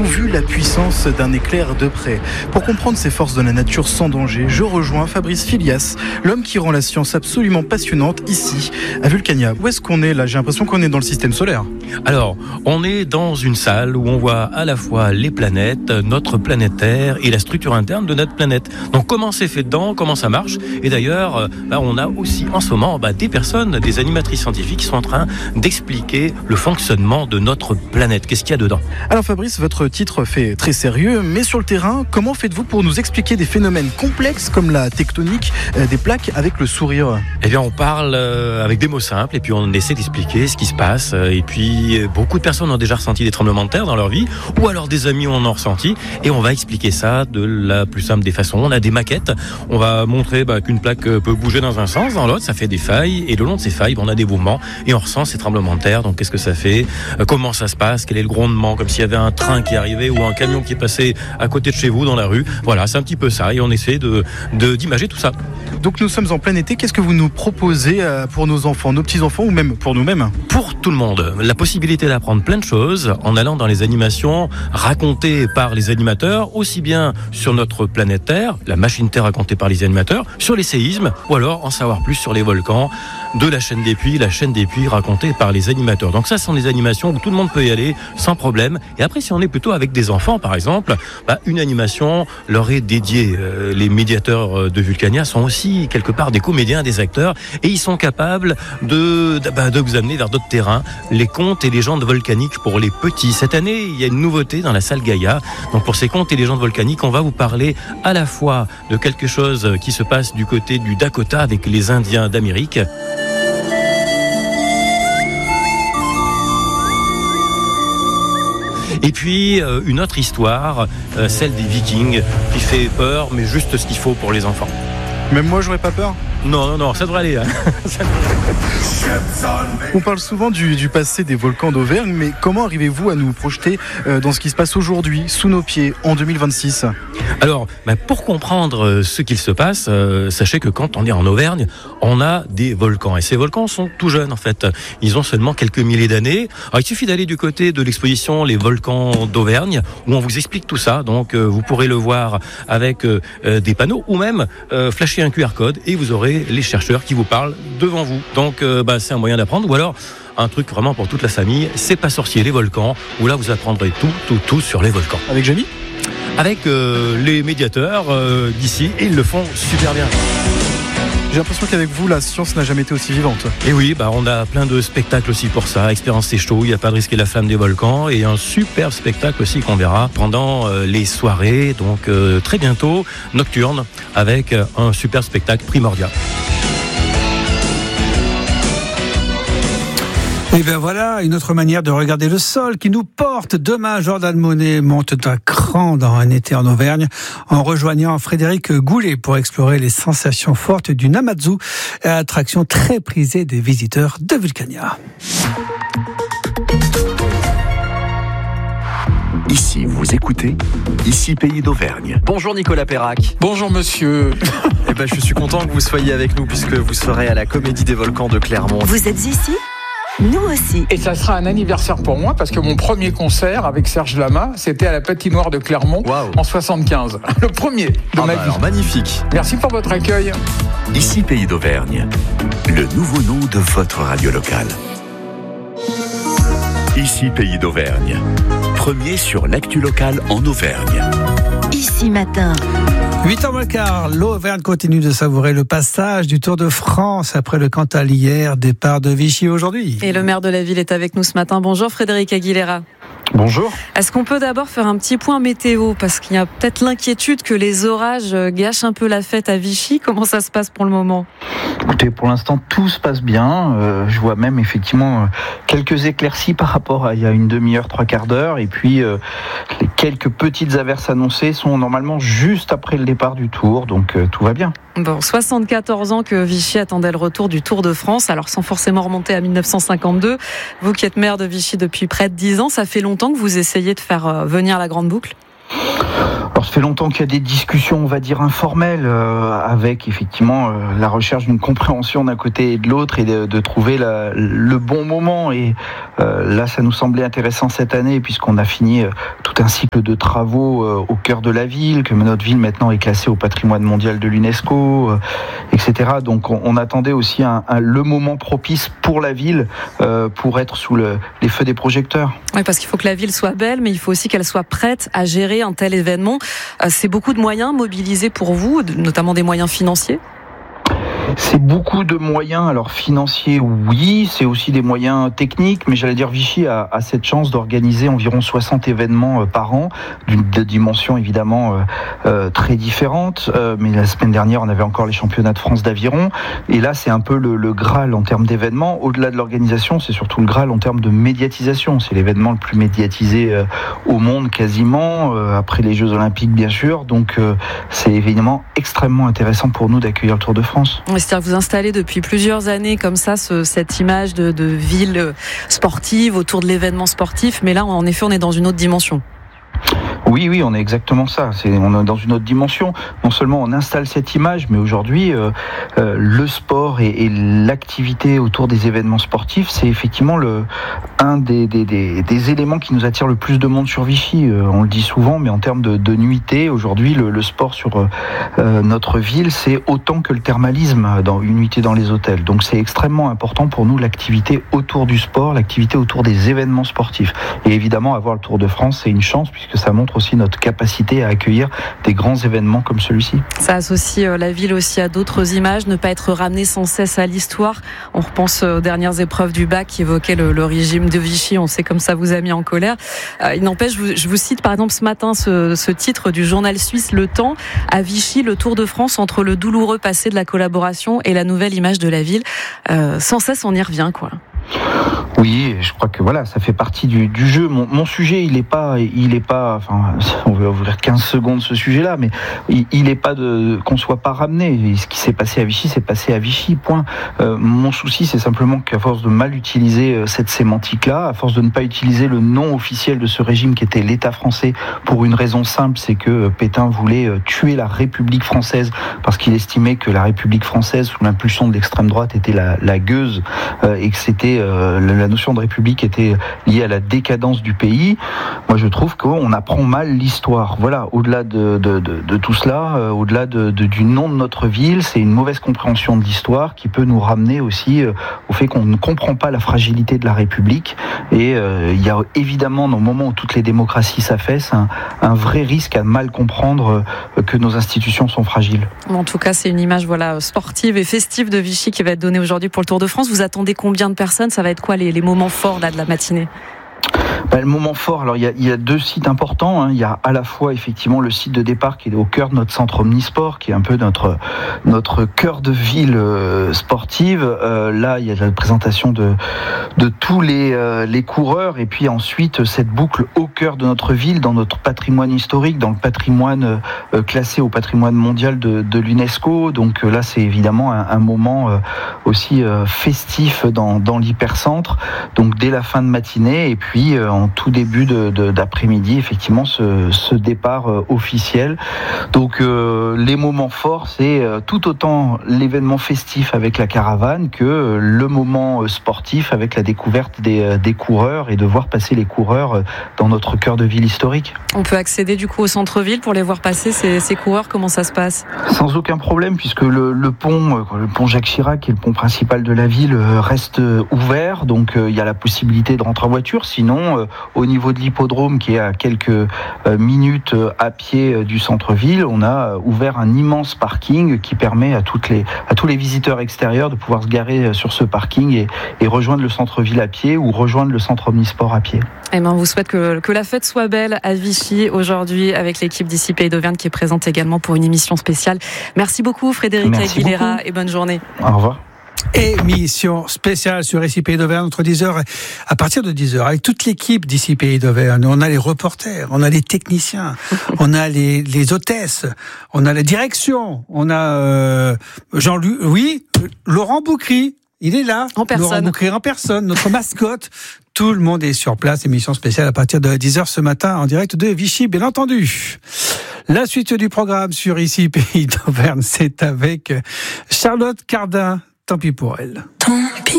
Avez-vous vu la puissance d'un éclair de près ? Pour comprendre ces forces de la nature sans danger, je rejoins Fabrice Filias, l'homme qui rend la science absolument passionnante ici, à Vulcania. Où est-ce qu'on est là ? J'ai l'impression qu'on est dans le système solaire. Alors, on est dans une salle où on voit à la fois les planètes, notre planète Terre et la structure interne de notre planète. Donc comment c'est fait dedans, comment ça marche ? Et d'ailleurs, on a aussi en ce moment des personnes, des animatrices scientifiques qui sont en train d'expliquer le fonctionnement de notre planète. Qu'est-ce qu'il y a dedans ? Alors Fabrice, votre titre fait très sérieux, mais sur le terrain, comment faites-vous pour nous expliquer des phénomènes complexes comme la tectonique des plaques avec le sourire ? Eh bien, on parle avec des mots simples et puis on essaie d'expliquer ce qui se passe. Et puis, beaucoup de personnes ont déjà ressenti des tremblements de terre dans leur vie, ou alors des amis en ont ressenti, et on va expliquer ça de la plus simple des façons. On a des maquettes, on va montrer qu'une plaque peut bouger dans un sens, dans l'autre, ça fait des failles, et le long de ces failles, on a des mouvements, et on ressent ces tremblements de terre. Donc, qu'est-ce que ça fait ? Comment ça se passe ? Quel est le grondement ? Comme s'il y avait un train qui arrivait ou un camion qui est passé à côté de chez vous dans la rue. Voilà, c'est un petit peu ça, et on essaie d'imager tout ça. Donc nous sommes en plein été, qu'est-ce que vous nous proposez pour nos enfants, nos petits-enfants ou même pour nous-mêmes ? Pour tout le monde, la possibilité d'apprendre plein de choses en allant dans les animations racontées par les animateurs, aussi bien sur notre planète Terre, la machine Terre racontée par les animateurs, sur les séismes, ou alors en savoir plus sur les volcans, de la chaîne des puits racontée par les animateurs. Donc ça, ce sont des animations où tout le monde peut y aller sans problème. Et après, si on est plutôt avec des enfants, par exemple, une animation leur est dédiée. Les médiateurs de Vulcania sont aussi quelque part des comédiens, des acteurs, et ils sont capables de vous amener vers d'autres terrains, les contes et légendes volcaniques pour les petits. Cette année, il y a une nouveauté dans la salle Gaïa. Donc pour ces contes et légendes volcaniques, on va vous parler à la fois de quelque chose qui se passe du côté du Dakota avec les Indiens d'Amérique. Et puis une autre histoire, celle des Vikings, qui fait peur, mais juste ce qu'il faut pour les enfants. Même moi, j'aurais pas peur ? Non, ça devrait aller. Hein. On parle souvent du passé des volcans d'Auvergne, mais comment arrivez-vous à nous projeter dans ce qui se passe aujourd'hui, sous nos pieds, en 2026 ? Alors, pour comprendre ce qu'il se passe, sachez que quand on est en Auvergne, on a des volcans. Et ces volcans sont tout jeunes, en fait. Ils ont seulement quelques milliers d'années. Alors, il suffit d'aller du côté de l'exposition Les volcans d'Auvergne, où on vous explique tout ça. Donc, vous pourrez le voir avec des panneaux, ou même flasher un QR code, et vous aurez les chercheurs qui vous parlent devant vous. Donc, c'est un moyen d'apprendre. Ou alors, un truc vraiment pour toute la famille, C'est pas sorcier les volcans, où là, vous apprendrez tout sur les volcans. Avec Jamie ? Avec les médiateurs d'ici, et ils le font super bien. J'ai l'impression qu'avec vous, la science n'a jamais été aussi vivante. Et oui, on a plein de spectacles aussi pour ça. Expérience c'est chaud, il n'y a pas de risquer la flamme des volcans. Et un super spectacle aussi qu'on verra pendant les soirées, donc très bientôt, nocturne, avec un super spectacle primordial. Et bien voilà, une autre manière de regarder le sol qui nous porte. Demain, Jordan Monet monte d'un cran dans un été en Auvergne en rejoignant Frédéric Goulet pour explorer les sensations fortes du Namazu, attraction très prisée des visiteurs de Vulcania. Ici, vous écoutez Ici Pays d'Auvergne. Bonjour Nicolas Perrac. Bonjour monsieur. Je suis content que vous soyez avec nous puisque vous serez à la Comédie des Volcans de Clermont. Vous êtes ici ? Nous aussi. Et ça sera un anniversaire pour moi parce que mon premier concert avec Serge Lama, c'était à la Patinoire de Clermont en 75. Le premier de ma vie. Alors, magnifique. Merci pour votre accueil. Ici Pays d'Auvergne, le nouveau nom de votre radio locale. Ici Pays d'Auvergne, premier sur l'actu locale en Auvergne. Ici matin. 8h15, l'Auvergne continue de savourer le passage du Tour de France après le Cantal hier, départ de Vichy aujourd'hui. Et le maire de la ville est avec nous ce matin. Bonjour Frédéric Aguilera. Bonjour. Est-ce qu'on peut d'abord faire un petit point météo ? Parce qu'il y a peut-être l'inquiétude que les orages gâchent un peu la fête à Vichy. Comment ça se passe pour le moment ? Écoutez, pour l'instant, tout se passe bien. Je vois même effectivement quelques éclaircies par rapport à il y a une demi-heure, 3/4 d'heure. Et puis, les quelques petites averses annoncées sont normalement juste après le départ du Tour. Donc, tout va bien. Bon, 74 ans que Vichy attendait le retour du Tour de France. Alors, sans forcément remonter à 1952. Vous qui êtes maire de Vichy depuis près de 10 ans, ça fait longtemps que vous essayez de faire venir la Grande Boucle ? Alors, ça fait longtemps qu'il y a des discussions, on va dire, informelles, avec effectivement la recherche d'une compréhension d'un côté et de l'autre et de trouver le bon moment. Et là, ça nous semblait intéressant cette année, puisqu'on a fini tout un cycle de travaux au cœur de la ville, que notre ville maintenant est classée au patrimoine mondial de l'UNESCO, etc. Donc on attendait aussi le moment propice pour la ville pour être sous les feux des projecteurs. Oui, parce qu'il faut que la ville soit belle, mais il faut aussi qu'elle soit prête à gérer un tel événement. C'est beaucoup de moyens mobilisés pour vous, notamment des moyens financiers ? C'est beaucoup de moyens, alors financiers, oui, c'est aussi des moyens techniques, mais j'allais dire Vichy a cette chance d'organiser environ 60 événements par an, de dimensions évidemment très différentes, mais la semaine dernière on avait encore les championnats de France d'aviron, et là c'est un peu le Graal en termes d'événements. Au-delà de l'organisation, c'est surtout le Graal en termes de médiatisation. C'est l'événement le plus médiatisé au monde quasiment, après les Jeux Olympiques bien sûr, donc c'est évidemment extrêmement intéressant pour nous d'accueillir le Tour de France. C'est-à-dire que vous installez depuis plusieurs années comme ça cette image de ville sportive autour de l'événement sportif, mais là en effet on est dans une autre dimension. Oui, on est exactement ça. On est dans une autre dimension. Non seulement on installe cette image, mais aujourd'hui, le sport et l'activité autour des événements sportifs, c'est effectivement un des éléments qui nous attire le plus de monde sur Vichy. On le dit souvent, mais en termes de nuitée, aujourd'hui, le sport sur notre ville, c'est autant que le thermalisme, une nuitée dans les hôtels. Donc c'est extrêmement important pour nous, l'activité autour du sport, l'activité autour des événements sportifs. Et évidemment, avoir le Tour de France, c'est une chance, puisque ça montre aussi notre capacité à accueillir des grands événements comme celui-ci. Ça associe la ville aussi à d'autres images, ne pas être ramené sans cesse à l'histoire. On repense aux dernières épreuves du bac qui évoquaient le régime de Vichy, on sait comme ça vous a mis en colère. Il n'empêche, je vous cite par exemple ce matin ce titre du journal suisse Le Temps, à Vichy, le Tour de France entre le douloureux passé de la collaboration et la nouvelle image de la ville. Sans cesse on y revient quoi. Oui, je crois que voilà, ça fait partie du jeu. Mon sujet, il est pas, enfin, on va ouvrir 15 secondes ce sujet-là, mais il est pas qu'on soit pas ramené. Ce qui s'est passé à Vichy, c'est passé à Vichy, point. Mon souci, c'est simplement qu'à force de mal utiliser cette sémantique-là, à force de ne pas utiliser le nom officiel de ce régime qui était l'État français, pour une raison simple, c'est que Pétain voulait tuer la République française parce qu'il estimait que la République française, sous l'impulsion de l'extrême droite, était la gueuse et que c'était la notion de république était liée à la décadence du pays. Moi, je trouve qu'on apprend mal l'histoire. Voilà, au-delà de tout cela, au-delà du nom de notre ville, c'est une mauvaise compréhension de l'histoire qui peut nous ramener aussi au fait qu'on ne comprend pas la fragilité de la République. Et il y a évidemment, dans le moment où toutes les démocraties s'affaissent, un vrai risque à mal comprendre que nos institutions sont fragiles. En tout cas, c'est une image sportive et festive de Vichy qui va être donnée aujourd'hui pour le Tour de France. Vous attendez combien de personnes ? Ça va être quoi les moments forts là, de la matinée ? Le moment fort, alors il y a deux sites importants. Il y a à la fois effectivement le site de départ qui est au cœur de notre centre omnisport, qui est un peu notre cœur de ville sportive. Là, il y a la présentation de tous les coureurs, et puis ensuite cette boucle au cœur de notre ville, dans notre patrimoine historique, dans le patrimoine classé au patrimoine mondial de l'UNESCO. Donc là, c'est évidemment un moment aussi festif dans l'hypercentre. Donc dès la fin de matinée, et puis en tout début d'après-midi, effectivement, ce départ officiel. Donc les moments forts, c'est tout autant l'événement festif avec la caravane que le moment sportif avec la découverte des coureurs et de voir passer les coureurs dans notre cœur de ville historique. On peut accéder du coup au centre-ville pour les voir passer ces coureurs, comment ça se passe ? Sans aucun problème, puisque le pont Jacques Chirac, qui est le pont principal de la ville, reste ouvert, donc il y a la possibilité de rentrer en voiture. Sinon, au niveau de l'hippodrome, qui est à quelques minutes à pied du centre-ville, on a ouvert un immense parking qui permet à tous les visiteurs extérieurs de pouvoir se garer sur ce parking et rejoindre le centre-ville à pied ou rejoindre le centre omnisport à pied. On vous souhaite que la fête soit belle à Vichy aujourd'hui avec l'équipe d'ici Pays d'Auvergne qui est présente également pour une émission spéciale. Merci beaucoup Frédéric Aguilera et bonne journée. Au revoir. Émission spéciale sur ici Pays d'Auvergne entre 10h à partir de 10h avec toute l'équipe d'ici Pays d'Auvergne. On a les reporters, on a les techniciens, on a les hôtesses, on a la direction, on a Jean-Louis, Laurent Boucry. il est là. En personne. Laurent Boucret, en personne, notre mascotte. Tout le monde est sur place. Émission spéciale à partir de 10h ce matin en direct de Vichy, bien entendu. La suite du programme sur Ici Pays d'Auvergne, c'est avec Charlotte Cardin. Tant pis pour elle. Tant pis.